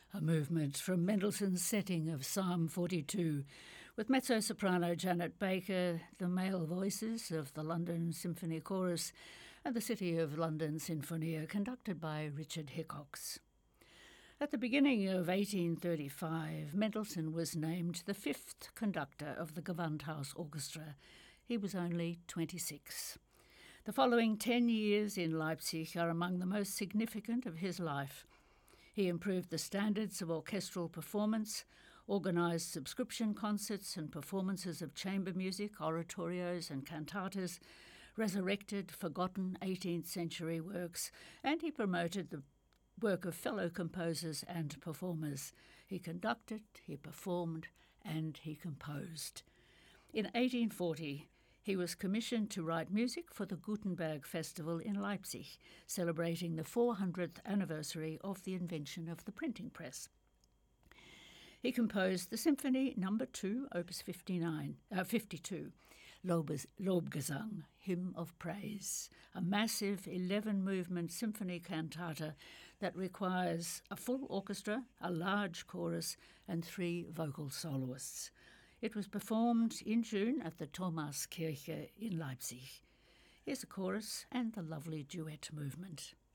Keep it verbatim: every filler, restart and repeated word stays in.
a movement from Mendelssohn's setting of Psalm forty-two, with mezzo-soprano Janet Baker, the male voices of the London Symphony Chorus and the City of London Sinfonia, conducted by Richard Hickox. At the beginning of eighteen thirty-five, Mendelssohn was named the fifth conductor of the Gewandhaus Orchestra. He was only twenty-six. The following ten years in Leipzig are among the most significant of his life. He improved the standards of orchestral performance, organised subscription concerts and performances of chamber music, oratorios and cantatas, resurrected forgotten eighteenth century works, and he promoted the work of fellow composers and performers. He conducted, he performed, and he composed. In eighteen forty, he was commissioned to write music for the Gutenberg Festival in Leipzig, celebrating the four hundredth anniversary of the invention of the printing press. He composed the Symphony Number two, Opus fifty-nine, uh, fifty-two, Lobes, Lobgesang, Hymn of Praise, a massive eleven-movement symphony cantata that requires a full orchestra, a large chorus, and three vocal soloists. It was performed in June at the Thomaskirche in Leipzig. Here's a chorus and the lovely duet movement.